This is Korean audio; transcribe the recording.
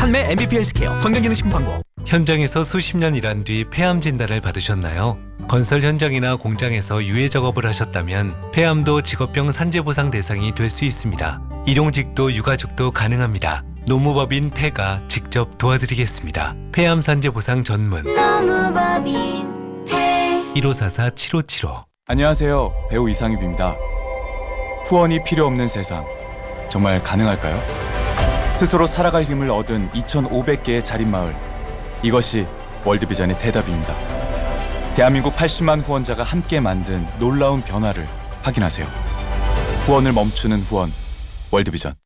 판매 MVP 헬스케어 건강기능식품 광고. 현장에서 수십 년 일한 뒤 폐암 진단을 받으셨나요? 건설 현장이나 공장에서 유해 작업을 하셨다면 폐암도 직업병 산재보상 대상이 될 수 있습니다. 일용직도 유가족도 가능합니다. 노무법인 폐가 직접 도와드리겠습니다. 폐암 산재보상 전문 노무법인 폐 1544-7575. 안녕하세요. 배우 이상입입니다. 후원이 필요 없는 세상, 정말 가능할까요? 스스로 살아갈 힘을 얻은 2,500개의 자립마을, 이것이 월드비전의 대답입니다. 대한민국 80만 후원자가 함께 만든 놀라운 변화를 확인하세요. 후원을 멈추는 후원, 월드비전.